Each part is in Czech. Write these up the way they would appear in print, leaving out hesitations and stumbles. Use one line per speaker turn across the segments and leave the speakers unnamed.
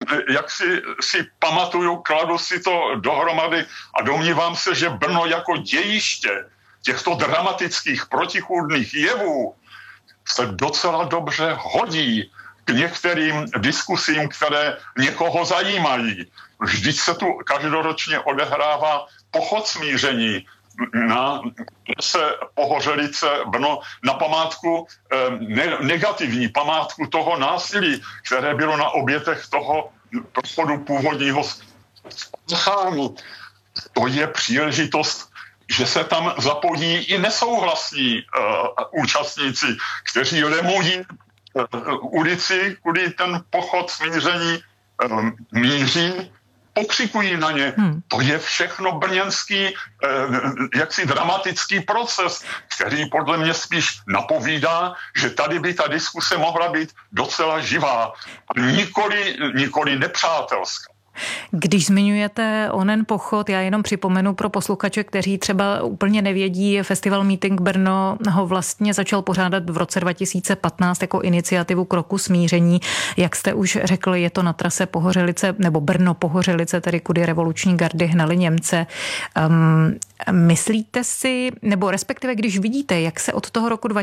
jak si pamatuju, kladu si to dohromady a domnívám se, že Brno jako dějiště těchto dramatických protichůdných jevů se docela dobře hodí k některým diskusím, které někoho zajímají. Vždyť se tu každoročně odehrává pochod smíření na se Pohořelice Brno na památku, negativní památku toho násilí, které bylo na obětech toho prochodu původního spáchání. To je příležitost, že se tam zapojí i nesouhlasní účastníci, kteří lemují ulici, kudy ten pochod smíření míří, pokřikují na ně. To je všechno brněnský jaksi dramatický proces, který podle mě spíš napovídá, že tady by ta diskuse mohla být docela živá, nikoli nepřátelská.
Když zmiňujete onen pochod, já jenom připomenu pro posluchače, kteří třeba úplně nevědí, Festival Meeting Brno ho vlastně začal pořádat v roce 2015 jako iniciativu Kroku smíření. Jak jste už řekl, je to na trase Pohořelice, nebo Brno-Pohořelice, tedy kudy revoluční gardy hnali Němce. Myslíte si, nebo respektive když vidíte, jak se od toho roku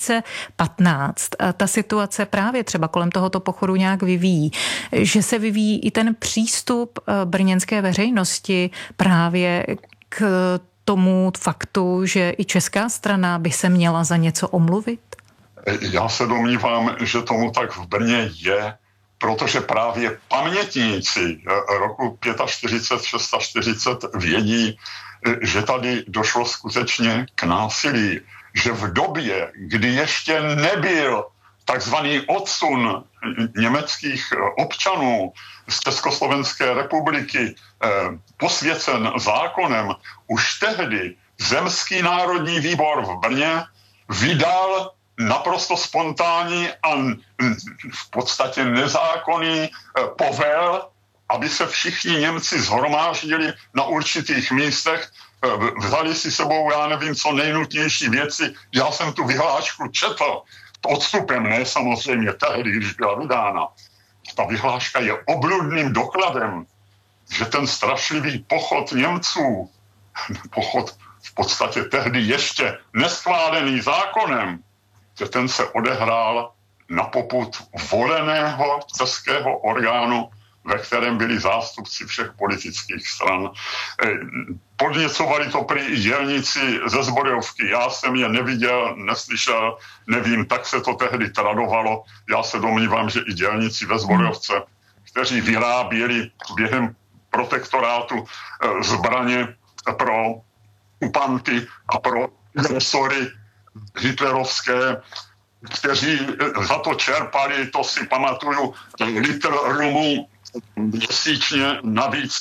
2015 ta situace právě třeba kolem tohoto pochodu nějak vyvíjí, že se vyvíjí i ten přístup brněnské veřejnosti právě k tomu faktu, že i česká strana by se měla za něco omluvit?
Já se domnívám, že tomu tak v Brně je, protože právě pamětníci roku 45, 46 vědí, že tady došlo skutečně k násilí, že v době, kdy ještě nebyl takzvaný odsun německých občanů z Československé republiky posvěcen zákonem, už tehdy Zemský národní výbor v Brně vydal naprosto spontánní a v podstatě nezákonný povel, aby se všichni Němci shromáždili na určitých místech, vzali si sebou, já nevím, co nejnutnější věci. Já jsem tu vyhlášku četl, odstupem, ne samozřejmě tehdy, když byla vydána. Ta vyhláška je obludným dokladem, že ten strašlivý pochod Němců, pochod v podstatě tehdy ještě neschválený zákonem, že ten se odehrál na popud voleného českého orgánu, ve kterém byli zástupci všech politických stran. Podněcovali to prý i dělníci ze Zbrojovky. Já jsem je neviděl, neslyšel, nevím, tak se to tehdy tradovalo. Já se domnívám, že i dělníci ve Zbrojovce, kteří vyráběli během protektorátu zbraně pro okupanty a pro agresory hitlerovské, kteří za to čerpali, to si pamatuju, litr rumu měsíčně navíc,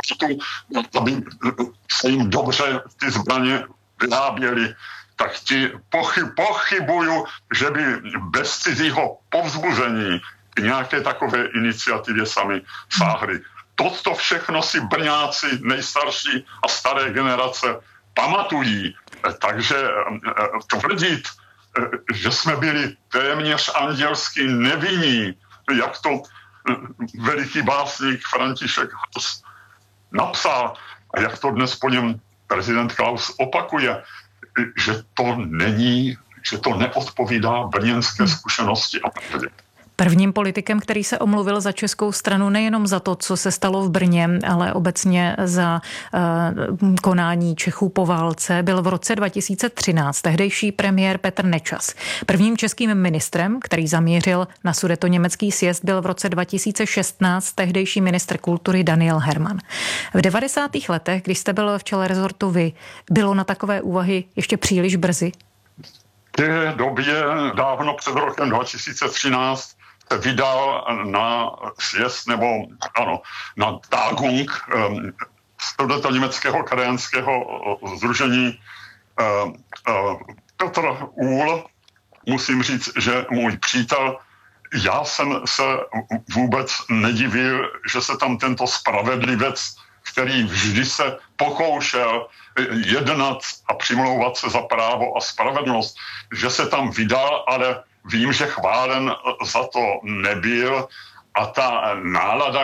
aby se jim dobře ty zbraně vyráběly, tak ti pochybuju, že by bez cizího povzbuzení k nějaké takové iniciativě sami sáhli. Toto všechno si Brňáci nejstarší a staré generace pamatují. Takže tvrdit, že jsme byli téměř andělsky nevinní, jak to veliký básník František Haas napsal a jak to dnes po něm prezident Klaus opakuje, že to není, že to neodpovídá brněnské zkušenosti a pravdě.
Prvním politikem, který se omluvil za českou stranu nejenom za to, co se stalo v Brně, ale obecně za konání Čechů po válce, byl v roce 2013 tehdejší premiér Petr Nečas. Prvním českým ministrem, který zamířil na sudetoněmecký sjezd, byl v roce 2016 tehdejší ministr kultury Daniel Herman. V 90. letech, když jste byl v čele rezortu vy, bylo na takové úvahy ještě příliš brzy?
V té době, dávno před rokem 2013, se vydal na sjezd, nebo ano, na Tagung Sudetoněmeckého krajanského sdružení Petr Uhl. Musím říct, že můj přítel, já jsem se vůbec nedivil, že se tam tento spravedlivec, který vždy se pokoušel jednat a přimlouvat se za právo a spravedlnost, že se tam vydal, ale vím, že chválen za to nebyl a ta nálada,